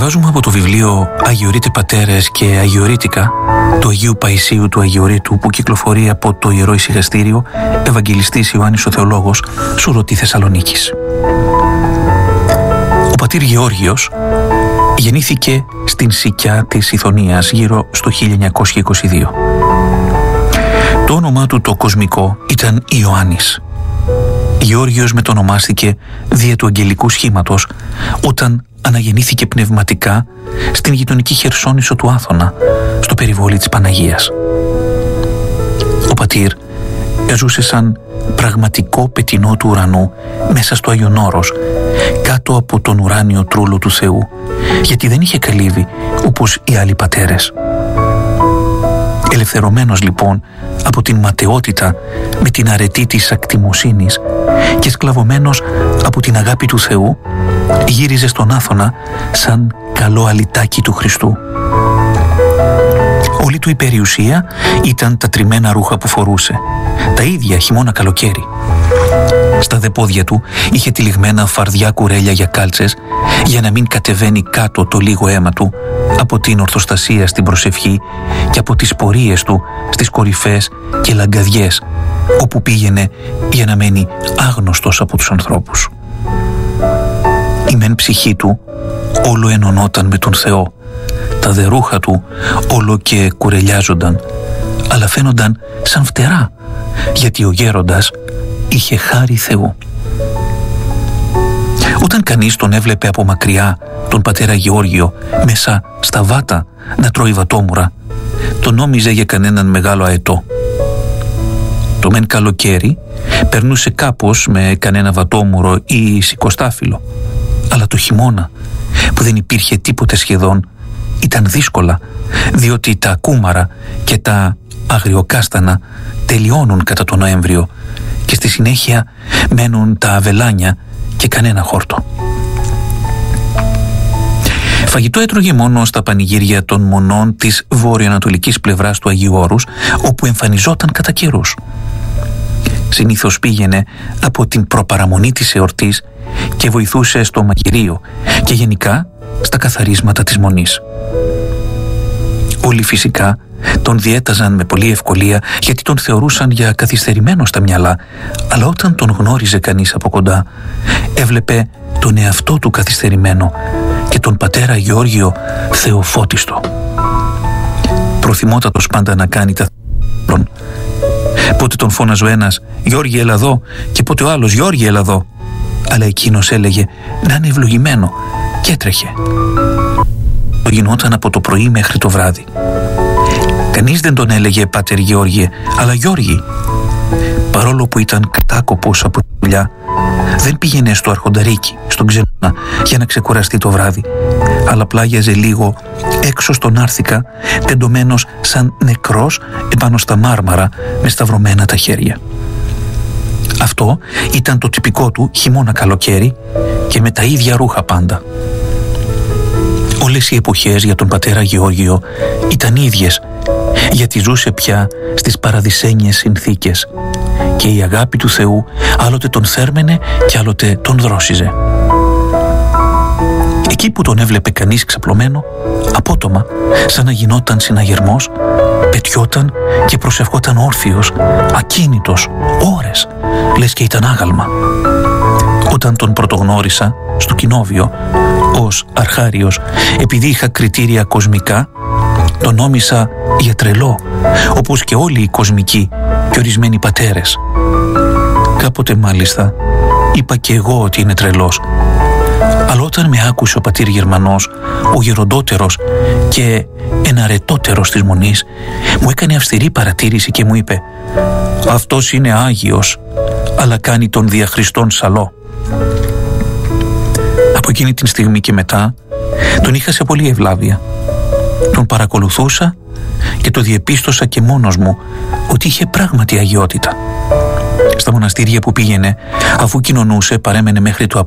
Διαβάζουμε από το βιβλίο «Αγιορείτε πατέρες και Αγιορείτικα» του Αγίου Παϊσίου του Αγιορείτου, που κυκλοφορεί από το Ιερό Ησυχαστήριο, Ευαγγελιστής Ιωάννης ο Θεολόγος, Σουρωτή Θεσσαλονίκης. Ο πατήρ Γεώργιος γεννήθηκε στην Σικιά της Ηθωνίας γύρω στο 1922. Το όνομά του το κοσμικό ήταν Ιωάννης. Γεώργιος μετονομάστηκε δια του αγγελικού σχήματος όταν αναγεννήθηκε πνευματικά στην γειτονική Χερσόνησο του Άθωνα, στο περιβόλι της Παναγίας. Ο πατήρ ζούσε σαν πραγματικό πετεινό του ουρανού μέσα στο Άγιον Όρος, κάτω από τον ουράνιο τρούλο του Θεού, γιατί δεν είχε καλύβει όπως οι άλλοι πατέρες. Ελευθερωμένος λοιπόν από την ματαιότητα με την αρετή της ακτιμοσύνης και σκλαβωμένος από την αγάπη του Θεού, γύριζε στον Άθωνα σαν καλό αλυτάκι του Χριστού. Όλη του η περιουσία ήταν τα τριμμένα ρούχα που φορούσε, τα ίδια χειμώνα καλοκαίρι. Στα δε πόδια του είχε τυλιγμένα φαρδιά κουρέλια για κάλτσες, για να μην κατεβαίνει κάτω το λίγο αίμα του από την ορθοστασία στην προσευχή και από τις πορείες του στις κορυφές και λαγκαδιές, όπου πήγαινε για να μένει άγνωστος από τους ανθρώπους. Η μεν ψυχή του όλο ενωνόταν με τον Θεό, τα δε ρούχα του όλο και κουρελιάζονταν, αλλά φαίνονταν σαν φτερά, γιατί ο γέροντας είχε χάρη Θεού. Όταν κανείς τον έβλεπε από μακριά, τον πατέρα Γεώργιο, μέσα στα βάτα να τρώει βατόμουρα, τον νόμιζε για κανέναν μεγάλο αετό. Το μεν καλοκαίρι περνούσε κάπως με κανένα βατόμουρο ή σικοστάφυλλο, αλλά το χειμώνα, που δεν υπήρχε τίποτε σχεδόν, ήταν δύσκολα, διότι τα κούμαρα και τα αγριοκάστανα τελειώνουν κατά τον Νοέμβριο και στη συνέχεια μένουν τα αβελάνια και κανένα χόρτο. Φαγητό έτρωγε μόνο στα πανηγύρια των μονών της βορειοανατολικής πλευράς του Αγίου Όρους, όπου εμφανιζόταν κατά καιρούς. Συνήθως πήγαινε από την προπαραμονή της εορτής και βοηθούσε στο μαγειρίο και γενικά στα καθαρίσματα της μονής. Όλοι φυσικά τον διέταζαν με πολλή ευκολία, γιατί τον θεωρούσαν για καθυστερημένο στα μυαλά, αλλά όταν τον γνώριζε κανείς από κοντά, έβλεπε τον εαυτό του καθυστερημένο και τον πατέρα Γεώργιο θεοφώτιστο. Προθυμότατος πάντα να κάνει τα θεία. Πότε τον φώναζε ο ένας «Γιώργη, έλα εδώ», και πότε ο άλλος «Γιώργη, έλα εδώ», αλλά εκείνος έλεγε να είναι ευλογημένο και έτρεχε. Το γινόταν από το πρωί μέχρι το βράδυ. Κανείς δεν τον έλεγε «Πάτερ Γεώργιε», αλλά «Γιώργη». Παρόλο που ήταν κατάκοπος από τη δουλειά, δεν πήγαινε στο αρχονταρίκι, στον ξενώνα, για να ξεκουραστεί το βράδυ, αλλά πλάγιαζε λίγο έξω στον Άρθικα, τεντωμένος σαν νεκρός επάνω στα μάρμαρα με σταυρωμένα τα χέρια. Αυτό ήταν το τυπικό του χειμώνα καλοκαίρι και με τα ίδια ρούχα πάντα. Όλες οι εποχές για τον πατέρα Γεώργιο ήταν ίδιες, γιατί ζούσε πια στις παραδεισένιες συνθήκες και η αγάπη του Θεού άλλοτε τον θέρμενε και άλλοτε τον δρόσιζε. Εκεί που τον έβλεπε κανείς ξαπλωμένο, απότομα, σαν να γινόταν συναγερμός, πετιόταν και προσευχόταν όρθιος, ακίνητος, ώρες, λες και ήταν άγαλμα. Όταν τον πρωτογνώρισα στο κοινόβιο ως αρχάριος, επειδή είχα κριτήρια κοσμικά, τον νόμισα για τρελό, όπως και όλοι οι κοσμικοί και ορισμένοι πατέρες. Κάποτε μάλιστα είπα και εγώ ότι είναι τρελός, αλλά όταν με άκουσε ο πατήρ Γερμανός, ο γεροντότερος και εναρετότερος της μονής, μου έκανε αυστηρή παρατήρηση και μου είπε «Αυτός είναι Άγιος, αλλά κάνει τον δια Χριστόν σαλό». Από εκείνη την στιγμή και μετά τον είχα σε πολλή ευλάβεια. Τον παρακολουθούσα και το διεπίστωσα και μόνος μου ότι είχε πράγματι αγιότητα. Στα μοναστήρια που πήγαινε, αφού κοινωνούσε, παρέμενε μέχρι το